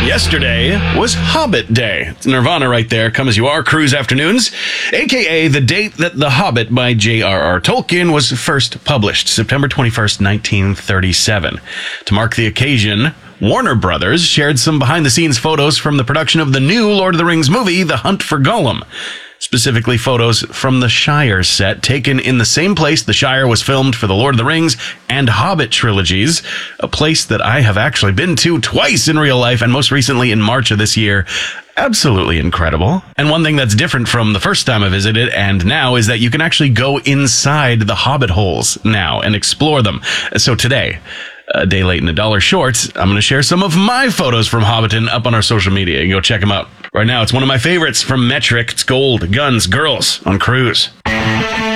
Yesterday was Hobbit Day. It's Nirvana right there. Come as you are, cruise afternoons, aka the date that The Hobbit by J.R.R. Tolkien was first published, September 21st, 1937. To mark the occasion, Warner Brothers shared some behind-the-scenes photos from the production of the new Lord of the Rings movie, The Hunt for Gollum. Specifically, photos from the Shire set taken in the same place the Shire was filmed for the Lord of the Rings and Hobbit trilogies, a place that I have actually been to twice in real life and most recently in March of this year. Absolutely incredible. And one thing that's different from the first time I visited and now is that you can actually go inside the Hobbit holes now and explore them. So today, a day late and a dollar short, I'm going to share some of my photos from Hobbiton up on our social media. You can go check them out. Right now, it's one of my favorites from Metric. It's Gold, Guns, Girls on Cruise.